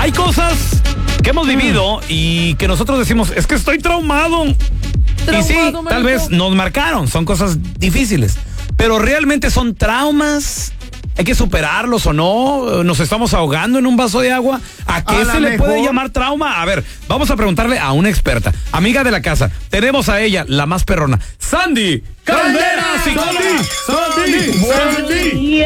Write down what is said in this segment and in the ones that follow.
Hay cosas que hemos vivido y que nosotros decimos, es que estoy traumado. Y sí, tal vez nos marcaron, son cosas difíciles. Pero realmente son traumas. ¿Hay que superarlos o no? ¿Nos estamos ahogando en un vaso de agua? ¿A qué se le puede llamar trauma? A ver, vamos a preguntarle a una experta, amiga de la casa. Tenemos a ella, la más perrona, Sandy Caldera, psicóloga. Sandy.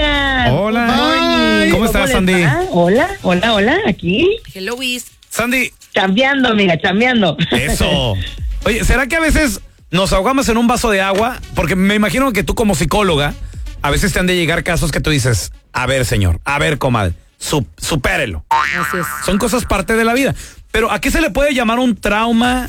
Hola. ¿Cómo estás, Sandy? Hola, aquí. Hello, Wiz. Sandy. Chambeando, amiga, chambeando. Eso. Oye, ¿será que a veces nos ahogamos en un vaso de agua? Porque me imagino que tú como psicóloga, a veces te han de llegar casos que tú dices, a ver, señor, a ver, comadre, supérelo. Así es. Son cosas parte de la vida. Pero ¿a qué se le puede llamar un trauma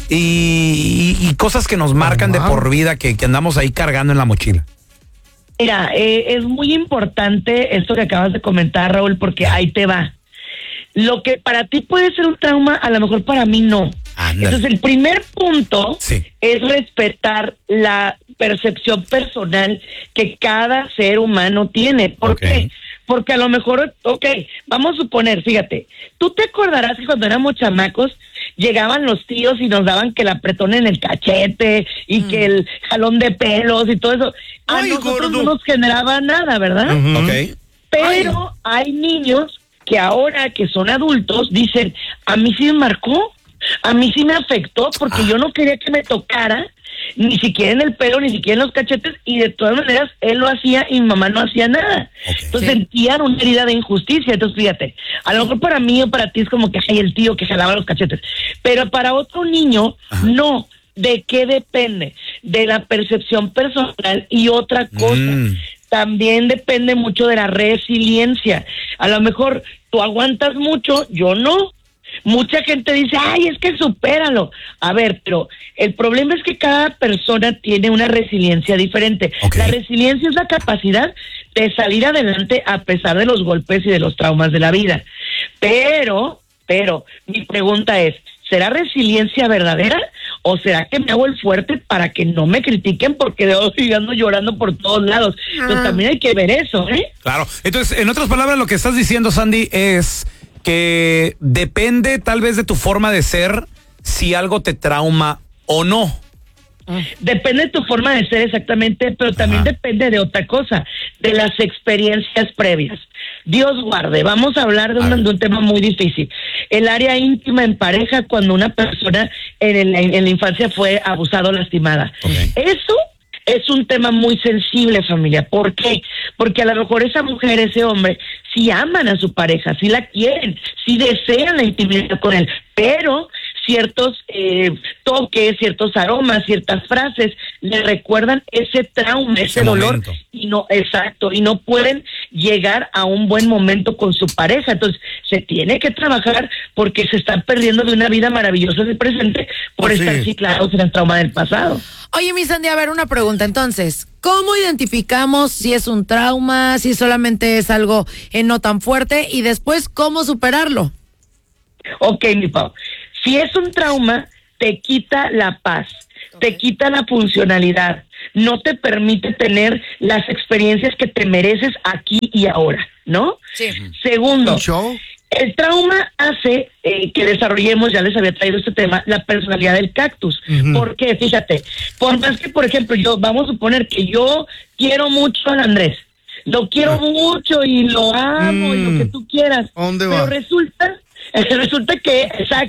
y cosas que nos marcan de por vida que andamos ahí cargando en la mochila? Mira, es muy importante esto que acabas de comentar, Raúl, porque ahí te va. Lo que para ti puede ser un trauma, a lo mejor para mí no. Ándale. Entonces, el primer punto Sí. es respetar la percepción personal que cada ser humano tiene. ¿Por qué? Porque a lo mejor, vamos a suponer, fíjate, tú te acordarás que cuando éramos chamacos llegaban los tíos y nos daban que el apretón en el cachete y que el jalón de pelos y todo eso. A nosotros no nos generaba nada, ¿verdad? Pero hay niños que ahora que son adultos dicen, a mí sí me marcó, a mí sí me afectó porque yo no quería que me tocara ni siquiera en el pelo, ni siquiera en los cachetes, y de todas maneras él lo hacía y mi mamá no hacía nada. Entonces sentían una herida de injusticia. Entonces fíjate, a lo mejor para mí o para ti es como que hay el tío que jalaba los cachetes, pero para otro niño no. ¿De qué depende? De la percepción personal y otra cosa. También depende mucho de la resiliencia. A lo mejor tú aguantas mucho, yo no. Mucha gente dice, ay, es que supéralo. A ver, pero el problema es que cada persona tiene una resiliencia diferente. La resiliencia es la capacidad de salir adelante a pesar de los golpes y de los traumas de la vida. Pero, mi pregunta es, ¿será resiliencia verdadera o será que me hago el fuerte para que no me critiquen porque estoy ando llorando por todos lados? Entonces también hay que ver eso, ¿eh? Claro. Entonces, en otras palabras, lo que estás diciendo, Sandy, es que depende tal vez de tu forma de ser si algo te trauma o no. Depende de tu forma de ser exactamente, pero también depende de otra cosa, de las experiencias previas. Dios guarde, vamos a hablar de un tema muy difícil. El área íntima en pareja cuando una persona en la infancia fue abusada o lastimada. Eso es un tema muy sensible, familia. ¿Por qué? Porque a lo mejor esa mujer, ese hombre, sí aman a su pareja, sí la quieren, sí desean la intimidad con él, pero ciertos toques, ciertos aromas, ciertas frases le recuerdan ese trauma, ese dolor, y no pueden llegar a un buen momento con su pareja. Entonces se tiene que trabajar porque se están perdiendo de una vida maravillosa del presente por estar ciclados en el trauma del pasado. Oye, mi Sandy, a ver, una pregunta. Entonces, ¿cómo identificamos si es un trauma, si solamente es algo no tan fuerte, y después cómo superarlo? Ok, mi Pau. Si es un trauma, te quita la paz, te quita la funcionalidad, no te permite tener las experiencias que te mereces aquí y ahora, ¿no? Sí. Segundo, el trauma hace que desarrollemos, ya les había traído este tema, la personalidad del cactus. ¿Por qué? Fíjate, por más que, por ejemplo, vamos a suponer que yo quiero mucho al Andrés, lo quiero mucho y lo amo y lo que tú quieras, pero resulta que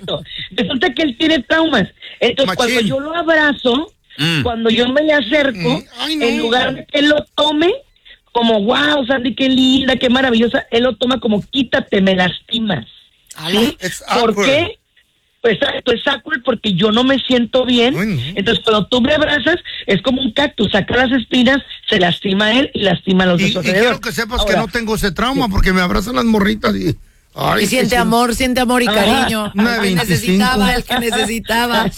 él tiene traumas. Entonces, cuando yo lo abrazo, cuando yo me le acerco, en lugar de que él lo tome como, wow, Sandy, qué linda, qué maravillosa, él lo toma como, quítate, me lastimas. ¿Sí? ¿Por qué? Pues es awkward porque yo no me siento bien. Entonces, cuando tú me abrazas, es como un cactus, saca las espinas, se lastima a él y lastima a los de su alrededor. Y quiero que sepas que no tengo ese trauma porque me abrazan las morritas y... Ay, y siente amor y cariño. El que necesitaba.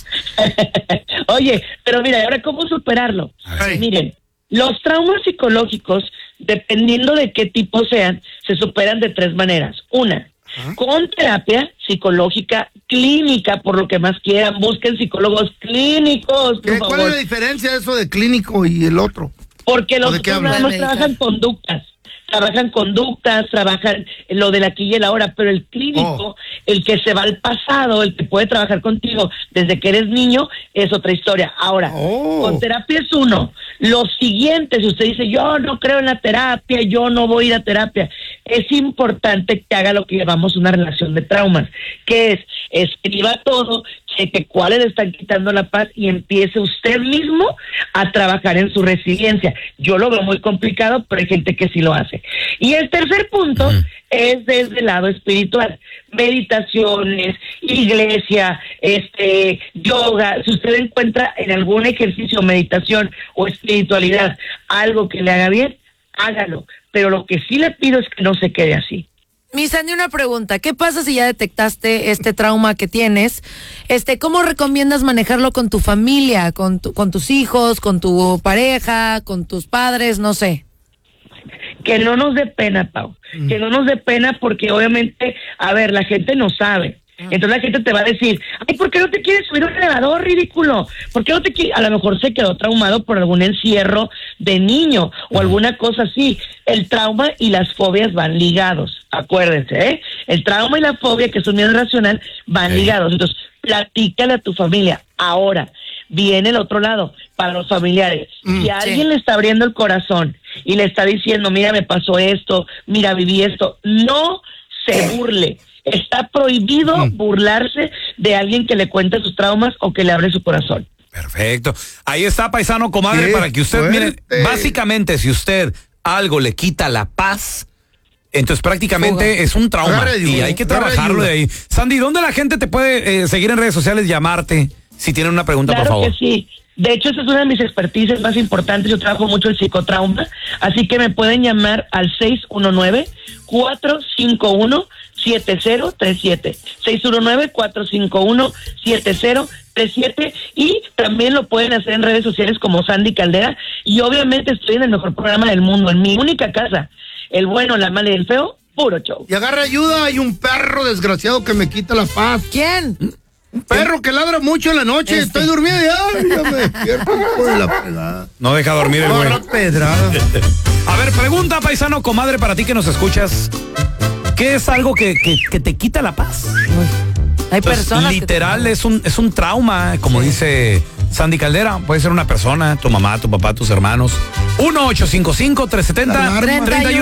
Oye, pero mira, ahora ¿cómo superarlo? Miren, los traumas psicológicos, dependiendo de qué tipo sean, se superan de 3 maneras. Una, con terapia psicológica clínica, por lo que más quieran, busquen psicólogos clínicos, por favor. ¿Cuál es la diferencia de eso de clínico y el otro? Porque los traumas trabajan conductas. trabajan conductas, trabajan lo del aquí y el ahora, pero el clínico, el que se va al pasado, el que puede trabajar contigo desde que eres niño, es otra historia. Ahora, con terapia es uno. Lo siguiente, si usted dice, yo no creo en la terapia, yo no voy a ir a terapia, es importante que haga lo que llamamos una relación de traumas, que es, escriba todo, cheque cuáles le están quitando la paz y empiece usted mismo a trabajar en su resiliencia. Yo lo veo muy complicado, pero hay gente que sí lo hace. Y el tercer punto es desde el lado espiritual, meditaciones, iglesia, yoga. Si usted encuentra en algún ejercicio, meditación o espiritualidad algo que le haga bien, hágalo, pero lo que sí le pido es que no se quede así. Mi Sandy, una pregunta, ¿qué pasa si ya detectaste este trauma que tienes? ¿Cómo recomiendas manejarlo con tu familia, con tus hijos, con tu pareja, con tus padres, no sé? Que no nos dé pena, Pau, que no nos dé pena porque obviamente, a ver, la gente no sabe. Entonces la gente te va a decir, ay, ¿por qué no te quieres subir a un elevador, ridículo? ¿Por qué no te quieres? A lo mejor se quedó traumado por algún encierro de niño o alguna cosa así. El trauma y las fobias van ligados, acuérdense, ¿eh? El trauma y la fobia, que es un miedo irracional, van ligados. Entonces, platícale a tu familia. Ahora, viene el otro lado, para los familiares. Si alguien le está abriendo el corazón y le está diciendo, mira, me pasó esto, mira, viví esto, no se burle. Está prohibido burlarse de alguien que le cuente sus traumas o que le abre su corazón. Perfecto. Ahí está, paisano, comadre, para que usted, mire, básicamente, si usted algo le quita la paz, entonces prácticamente es un trauma y hay que trabajarlo de ahí. Sandy, ¿dónde la gente te puede seguir en redes sociales, llamarte, si tienen una pregunta, por favor? Claro que sí. De hecho, esa es una de mis expertices más importantes. Yo trabajo mucho el psicotrauma, así que me pueden llamar al 619-451-7037. 619-451-7037. Y también lo pueden hacer en redes sociales como Sandy Caldera. Y obviamente estoy en el mejor programa del mundo, en mi única casa. El bueno, la mala y el feo, puro show. Y agarra ayuda, hay un perro desgraciado que me quita la paz. ¿Quién? Un perro que ladra mucho en la noche, estoy durmiendo ya me despierto por la pedrada. No deja dormir el güey. La pedrada. A ver, pregunta, paisano, comadre, para ti que nos escuchas, ¿qué es algo que te quita la paz? Hay personas literal, es un trauma, como dice Sandy Caldera. Puede ser una persona, tu mamá, tu papá, tus hermanos. 1-855-370-31